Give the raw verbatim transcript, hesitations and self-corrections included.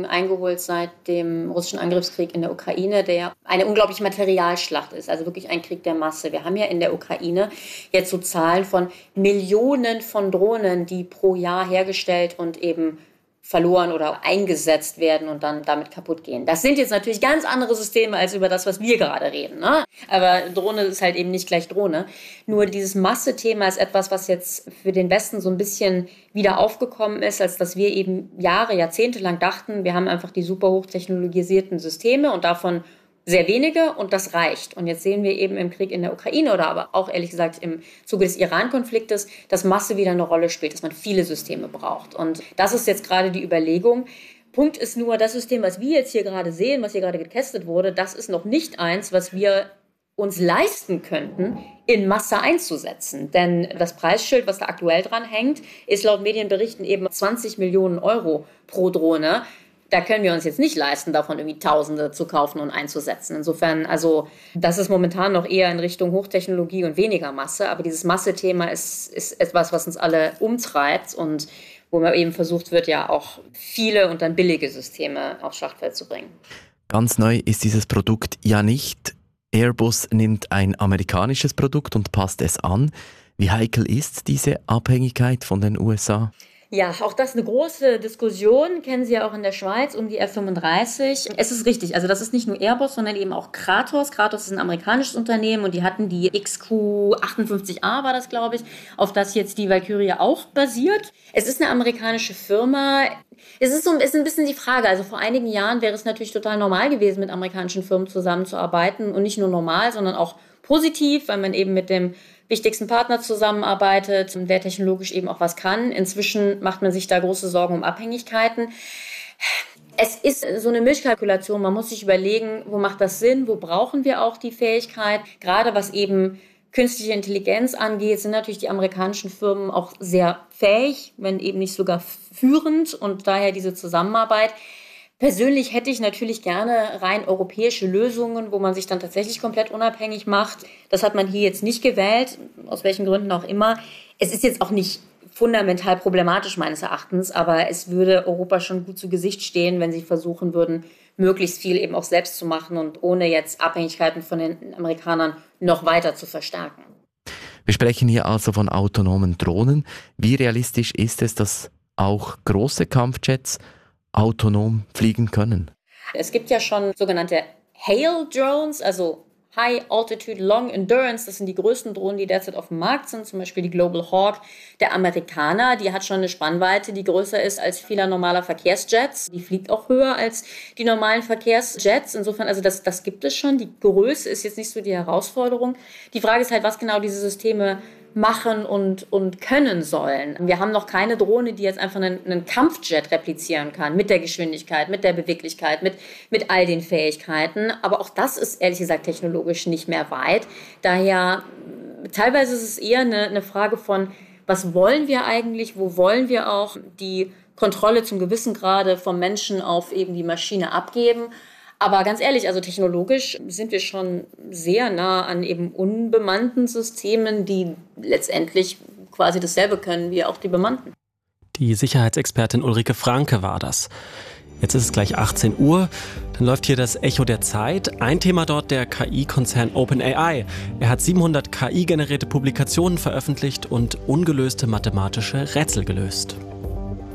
Rüstung eingeholt seit dem russischen Angriffskrieg in der Ukraine, der eine unglaubliche Materialschlacht ist, also wirklich ein Krieg der Masse. Wir haben ja in der Ukraine jetzt so Zahlen von Millionen von Drohnen, die pro Jahr hergestellt und eben verloren oder eingesetzt werden und dann damit kaputt gehen. Das sind jetzt natürlich ganz andere Systeme als über das, was wir gerade reden, ne? Aber Drohne ist halt eben nicht gleich Drohne. Nur dieses Masse-Thema ist etwas, was jetzt für den Westen so ein bisschen wieder aufgekommen ist, als dass wir eben Jahre, Jahrzehnte lang dachten, wir haben einfach die super hochtechnologisierten Systeme und davon sehr wenige und das reicht. Und jetzt sehen wir eben im Krieg in der Ukraine oder aber auch ehrlich gesagt im Zuge des Iran-Konfliktes, dass Masse wieder eine Rolle spielt, dass man viele Systeme braucht. Und das ist jetzt gerade die Überlegung. Punkt ist nur, das System, was wir jetzt hier gerade sehen, was hier gerade getestet wurde, das ist noch nicht eins, was wir uns leisten könnten, in Masse einzusetzen. Denn das Preisschild, was da aktuell dran hängt, ist laut Medienberichten eben zwanzig Millionen Euro pro Drohne. Da können wir uns jetzt nicht leisten, davon irgendwie Tausende zu kaufen und einzusetzen. Insofern, also das ist momentan noch eher in Richtung Hochtechnologie und weniger Masse. Aber dieses Masse-Thema ist, ist etwas, was uns alle umtreibt und wo man eben versucht wird, ja auch viele und dann billige Systeme aufs Schlachtfeld zu bringen. Ganz neu ist dieses Produkt ja nicht. Airbus nimmt ein amerikanisches Produkt und passt es an. Wie heikel ist diese Abhängigkeit von den U S A? Ja, auch das ist eine große Diskussion, kennen Sie ja auch in der Schweiz, um die F fünfunddreißig. Es ist richtig, also das ist nicht nur Airbus, sondern eben auch Kratos. Kratos ist ein amerikanisches Unternehmen und die hatten die X Q achtundfünfzig A, war das, glaube ich, auf das jetzt die Valkyrie auch basiert. Es ist eine amerikanische Firma. Es ist, so, ist ein bisschen die Frage, also vor einigen Jahren wäre es natürlich total normal gewesen, mit amerikanischen Firmen zusammenzuarbeiten und nicht nur normal, sondern auch positiv, weil man eben mit dem wichtigsten Partner zusammenarbeitet, der technologisch eben auch was kann. Inzwischen macht man sich da große Sorgen um Abhängigkeiten. Es ist so eine Milchkalkulation. Man muss sich überlegen, wo macht das Sinn, wo brauchen wir auch die Fähigkeit. Gerade was eben künstliche Intelligenz angeht, sind natürlich die amerikanischen Firmen auch sehr fähig, wenn eben nicht sogar führend und daher diese Zusammenarbeit. Persönlich hätte ich natürlich gerne rein europäische Lösungen, wo man sich dann tatsächlich komplett unabhängig macht. Das hat man hier jetzt nicht gewählt, aus welchen Gründen auch immer. Es ist jetzt auch nicht fundamental problematisch meines Erachtens, aber es würde Europa schon gut zu Gesicht stehen, wenn sie versuchen würden, möglichst viel eben auch selbst zu machen und ohne jetzt Abhängigkeiten von den Amerikanern noch weiter zu verstärken. Wir sprechen hier also von autonomen Drohnen. Wie realistisch ist es, dass auch große Kampfjets autonom fliegen können? Es gibt ja schon sogenannte Hail Drones, also High Altitude Long Endurance. Das sind die größten Drohnen, die derzeit auf dem Markt sind. Zum Beispiel die Global Hawk der Amerikaner. Die hat schon eine Spannweite, die größer ist als vieler normaler Verkehrsjets. Die fliegt auch höher als die normalen Verkehrsjets. Insofern, also das, das gibt es schon. Die Größe ist jetzt nicht so die Herausforderung. Die Frage ist halt, was genau diese Systeme machen und, und können sollen. Wir haben noch keine Drohne, die jetzt einfach einen, einen Kampfjet replizieren kann, mit der Geschwindigkeit, mit der Beweglichkeit, mit, mit all den Fähigkeiten. Aber auch das ist ehrlich gesagt technologisch nicht mehr weit. Daher, teilweise ist es eher eine, eine Frage von, was wollen wir eigentlich, wo wollen wir auch die Kontrolle zum gewissen Grade vom Menschen auf eben die Maschine abgeben. Aber ganz ehrlich, also technologisch sind wir schon sehr nah an eben unbemannten Systemen, die letztendlich quasi dasselbe können wie auch die bemannten. Die Sicherheitsexpertin Ulrike Franke war das. Jetzt ist es gleich achtzehn Uhr, dann läuft hier das Echo der Zeit. Ein Thema dort der K I-Konzern OpenAI. Er hat siebenhundert K I-generierte Publikationen veröffentlicht und ungelöste mathematische Rätsel gelöst.